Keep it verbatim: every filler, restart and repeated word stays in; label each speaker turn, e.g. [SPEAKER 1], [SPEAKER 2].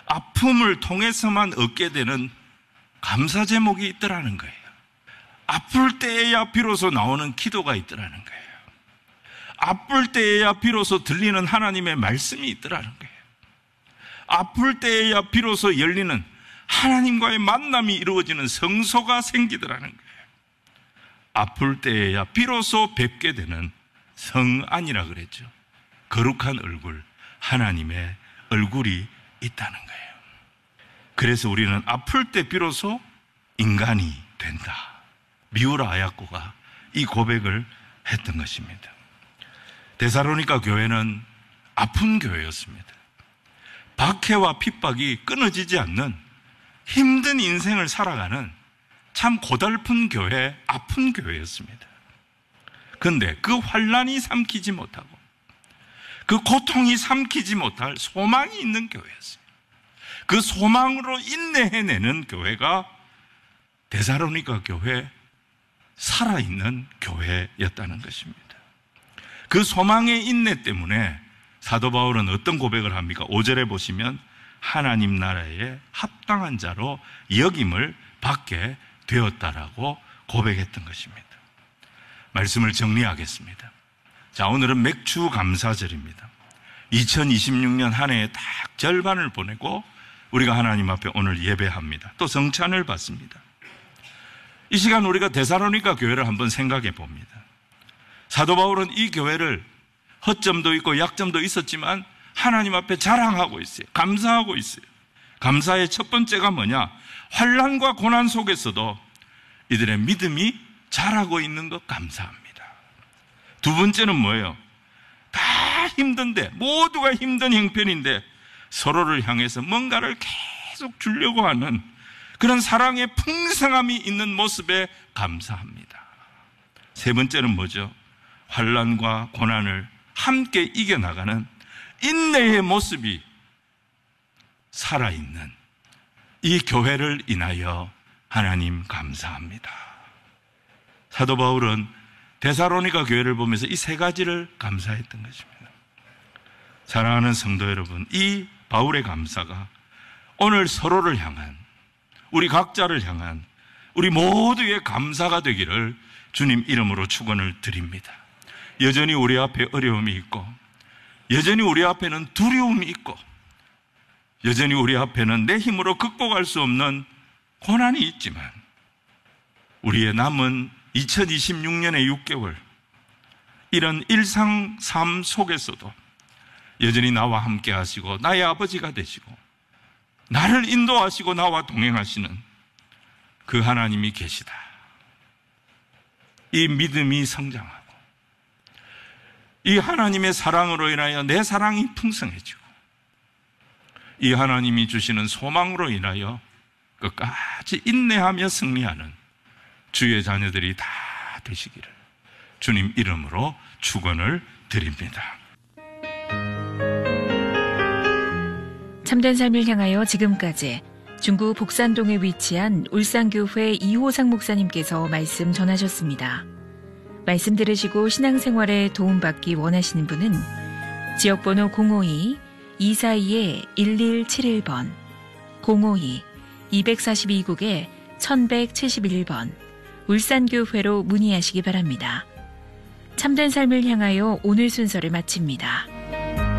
[SPEAKER 1] 아픔을 통해서만 얻게 되는 감사 제목이 있더라는 거예요. 아플 때에야 비로소 나오는 기도가 있더라는 거예요. 아플 때에야 비로소 들리는 하나님의 말씀이 있더라는 거예요. 아플 때에야 비로소 열리는 하나님과의 만남이 이루어지는 성소가 생기더라는 거예요. 아플 때에야 비로소 뵙게 되는 성안이라 그랬죠. 거룩한 얼굴, 하나님의 얼굴이 있다는 거예요. 그래서 우리는 아플 때 비로소 인간이 된다. 미우라 아야코가 이 고백을 했던 것입니다. 데살로니가 교회는 아픈 교회였습니다. 박해와 핍박이 끊어지지 않는 힘든 인생을 살아가는 참 고달픈 교회, 아픈 교회였습니다. 그런데 그 환난이 삼키지 못하고 그 고통이 삼키지 못할 소망이 있는 교회였어요. 그 소망으로 인내해내는 교회가 데살로니가 교회, 살아있는 교회였다는 것입니다. 그 소망의 인내 때문에 사도 바울은 어떤 고백을 합니까? 오 절에 보시면 하나님 나라에 합당한 자로 여김을 받게 되었다라고 고백했던 것입니다. 말씀을 정리하겠습니다. 자, 오늘은 맥주 감사절입니다. 이천이십육 년 한 해의 딱 절반을 보내고 우리가 하나님 앞에 오늘 예배합니다. 또 성찬을 받습니다. 이 시간 우리가 데살로니가 교회를 한번 생각해 봅니다. 사도 바울은 이 교회를 허점도 있고 약점도 있었지만 하나님 앞에 자랑하고 있어요. 감사하고 있어요. 감사의 첫 번째가 뭐냐? 환난과 고난 속에서도 이들의 믿음이 자라고 있는 것 감사합니다. 두 번째는 뭐예요? 다 힘든데, 모두가 힘든 형편인데 서로를 향해서 뭔가를 계속 주려고 하는 그런 사랑의 풍성함이 있는 모습에 감사합니다. 세 번째는 뭐죠? 환난과 고난을 함께 이겨나가는 인내의 모습이 살아있는 이 교회를 인하여 하나님 감사합니다. 사도 바울은 데살로니가 교회를 보면서 이 세 가지를 감사했던 것입니다. 사랑하는 성도 여러분, 이 바울의 감사가 오늘 서로를 향한, 우리 각자를 향한 우리 모두의 감사가 되기를 주님 이름으로 축원을 드립니다. 여전히 우리 앞에 어려움이 있고, 여전히 우리 앞에는 두려움이 있고, 여전히 우리 앞에는 내 힘으로 극복할 수 없는 고난이 있지만 우리의 남은 이천이십육 년의 육 개월, 이런 일상 삶 속에서도 여전히 나와 함께 하시고 나의 아버지가 되시고 나를 인도하시고 나와 동행하시는 그 하나님이 계시다. 이 믿음이 성장하고 이 하나님의 사랑으로 인하여 내 사랑이 풍성해지고 이 하나님이 주시는 소망으로 인하여 끝까지 인내하며 승리하는 주의 자녀들이 다 되시기를 주님 이름으로 축원을 드립니다.
[SPEAKER 2] 참된 삶을 향하여 지금까지 중구 복산동에 위치한 울산교회 이호상 목사님께서 말씀 전하셨습니다. 말씀 들으시고 신앙생활에 도움받기 원하시는 분은 지역번호 공오이 이사이 일일칠일 번, 공오이 이사이 국에 천백칠십일 번 울산교회로 문의하시기 바랍니다. 참된 삶을 향하여 오늘 순서를 마칩니다.